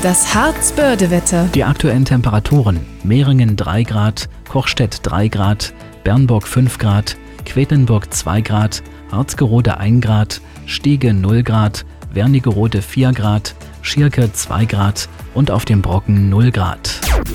Das Harz-Börde-Wetter. Die aktuellen Temperaturen: Mehringen 3 Grad, Kochstedt 3 Grad, Bernburg 5 Grad, Quedlinburg 2 Grad, Harzgerode 1 Grad, Stiege 0 Grad, Wernigerode 4 Grad, Schierke 2 Grad und auf dem Brocken 0 Grad.